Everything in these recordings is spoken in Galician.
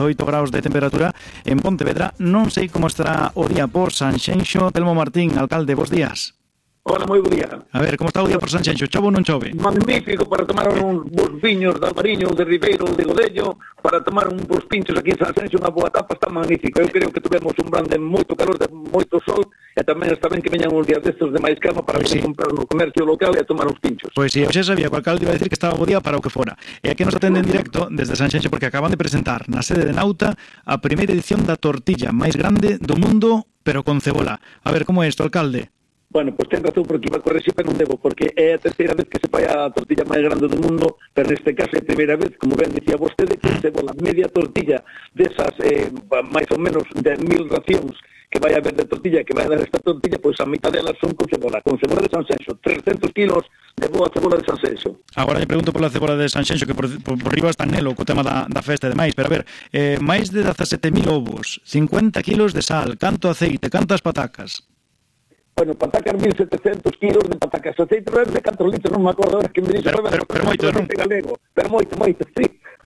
8 graus de temperatura en Pontevedra. Non sei como estará o día por Sanxenxo. Telmo Martín, alcalde, bos días. Hola, moi bo día. A ver, como está o día por Sanxenxo? Chove ou non chove? Magnífico para tomar uns bons viños de Alvariño, de Ribeiro, de Godello, para tomar uns bons pinchos aquí en Sanxenxo, unha boa tapa, está magnífico. Eu creo que tuvemos un brand de moito calor, de moito sol, e tamén está ben que veñan uns días destes de máis calma para poder comprar no comercio local e a tomar uns pinchos. Pois si, xa sabía que o alcalde iba a decir que estaba bo día para o que fora. E aquí nos atende en directo desde Sanxenxo porque acaban de presentar na sede de Nauta a primeira edición da tortilla máis grande do mundo, pero con cebola. A ver, como é isto, alcalde? Bueno, pues ten razón porque iba a corregir, pero non debo, porque é a terceira vez que se fai a tortilla máis grande do mundo, pero neste caso é a primeira vez, como ben dicía vostede, que se bola media tortilla desas, máis ou menos de 1000 racións que vai a haber de tortilla, que vai a dar esta tortilla, pois a mitad delas son con cebola de Sanxenxo, 300 kilos de boa cebola de Sanxenxo. Agora lle pregunto pola cebola de Sanxenxo, que por riba está nelo, co tema da festa e demais, pero a ver, máis de 17.000 ovos, 50 kilos de sal, canto aceite, cantas patacas? Bueno, patacas 1.700 kilos de patacas, aceite de 4 litros, non me acordo ahora que me dixe. Pero moito, non? Pero moito, sí.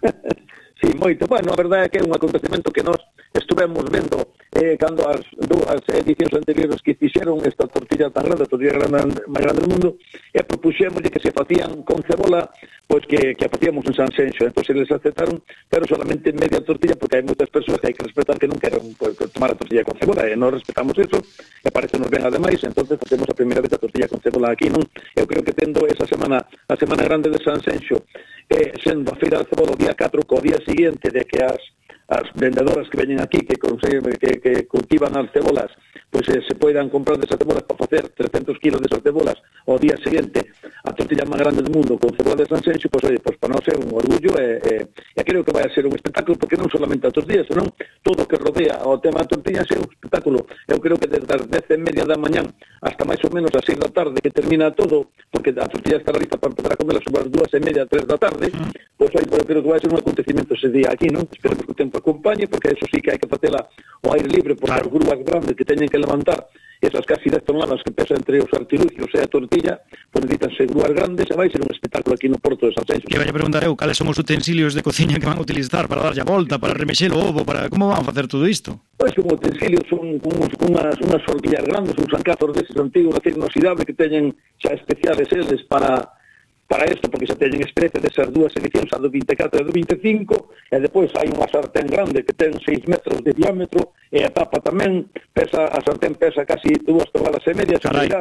Sí, moito. Bueno, a verdade é que é un acontecemento que nós estuvemos vendo cando as dúas edicións anteriores que fixeron esta tortilla tan grande, a tortilla máis grande do mundo, e propuxémoslle que se facían con cebola, pois que a facíamos en Sanxenxo. Entón, eles aceptaron, pero solamente media tortilla, porque hai moitas persoas que hai que respetar que non queren tomar a tortilla con cebola, e nós respetamos eso, e parece nos ben ademais, entonces facemos a primeira vez a tortilla con cebola aquí, non? Eu creo que tendo esa semana, a Semana Grande de Sanxenxo, sendo a Feira da Cebola o día 4, co día seguinte de que as vendedoras que veñen aquí que cultivan as cebolas pois se poidan comprar desas cebolas para facer 300 kilos desas cebolas ao día seguinte a tortilla máis grande do mundo con cebola de Sanxenxo, pois para nós é un orgullo e creo que vai a ser un espectáculo porque non solamente a tortilla, senón todo o que rodea o tema da tortilla é un espectáculo. Eu creo que desde as 10:30 da mañán hasta máis ou menos as 6 da tarde que termina todo, porque a tortilla está lista para empezar a comerla sobre as 2:30, 3 da tarde, pois aí creo que vai ser un acontecimento ese día aquí, non? Esperemos que o tempo acompañe, porque eso sí que hai que facela ao aire libre, porque as grúas grandes que teñen que levantar esas casi 10 toneladas que pesan entre os artilugios e a tortilla, pois necesitan grúas grandes e vai ser un espectáculo aquí no Porto de Sanxenxo. Que vai a preguntar eu, cales son os utensilios de cociña que van a utilizar para darlle a volta, para remexer o ovo, para como van a facer todo isto? Pois como utensilios son unhas forquillas grandes, uns ancazos deses antigos, de inoxidable que teñen xa especiales eles para isto, porque xa teñen experiencia desas dúas edicións, a do 24 e a do 25, e depois hai unha sartén grande que ten 6 metros de diámetro, e a tapa tamén, a sartén pesa casi 2 toneladas e media,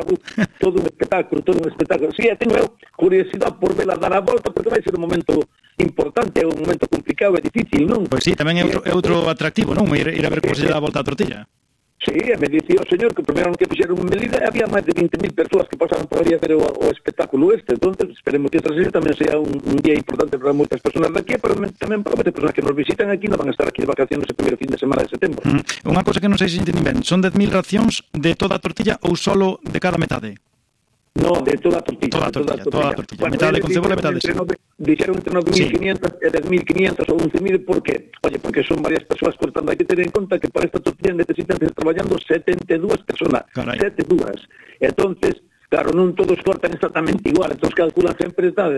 todo un espectáculo. Si, teño eu curiosidade por vela dar a volta, porque vai ser un momento importante, é un momento complicado e difícil, non? Pois si, tamén é outro atractivo, non? Ir a ver como se dá a volta a tortilla. Sí, me dicía o señor que o primeiro ano que fixeron en Melide había máis de 20.000 persoas que pasaron por ali a ver o espectáculo entón esperemos que esta sesión tamén sea un día importante para moitas persoas de aquí, pero tamén para moitas persoas que nos visitan aquí non van a estar aquí de vacaciones o primeiro fin de semana de setembro. Unha cosa que non sei se entendí ben, son 10.000 racións de toda a tortilla ou solo de cada metade? No, de toda a tortilla. Toda a tortilla. Bueno, metade con cebola e metade sin. Dixeron entre 9.500 e 10.500 ou 11.000, por qué? Oye, porque son varias persoas cortando. Hai que ter en conta que para esta tortilla necesitan estar traballando 72 personas. 72. Entonces, claro, non todos cortan exactamente igual, entón calculan sempre, sabes?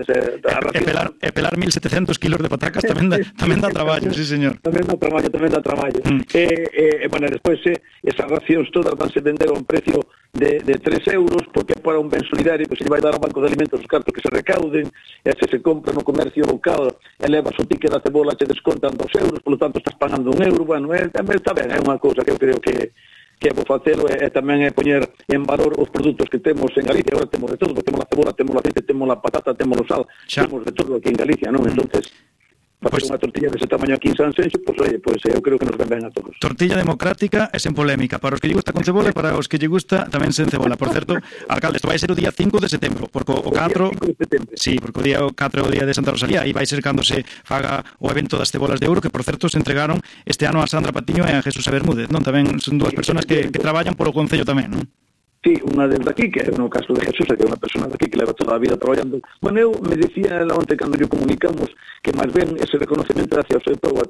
E pelar 1.700 kilos de patacas tamén dá traballo, sí, señor. Tamén dá traballo. Bueno, despois esas racións todas vanse vender a un precio de 3 euros, porque é para un ben solidario que se vai dar ao Banco de Alimentos os cartos que se recauden, e se compra no comercio local, elevas o ticket da cebola, te descontan 2 euros, polo tanto estás pagando 1 euro, bueno, tamén está ben, é unha cousa que eu creo que vou facelo e tamén é poñer en valor os produtos que temos en Galicia. Agora temos de todo, temos a cebola, temos o aceite, temos a patata, temos o sal, temos de todo aquí en Galicia, non? Entonces, facer unha tortilla dese tamaño aquí en Sanxenxo, pois eu creo que nos ven ben a todos. Tortilla democrática e sen polémica, para os que lle gusta con cebola e para os que lle gusta tamén sen cebola. Por certo, alcalde, isto vai ser o día 5 de setembro, porque o 4, sí, porque o día 4 é o día de Santa Rosalía, e vai ser cando se faga o evento das cebolas de ouro, que por certo se entregaron este ano a Sandra Patiño e a Jesús Bermúdez, non? Tamén son dúas persoas que traballan polo concello tamén, non? Sí, unha desde aquí, que é no caso de Jesús, que é unha persona daqui que leva toda a vida traballando. Bueno, eu me dicía onte cando yo comunicamos que máis ben ese reconocemento hacia o seu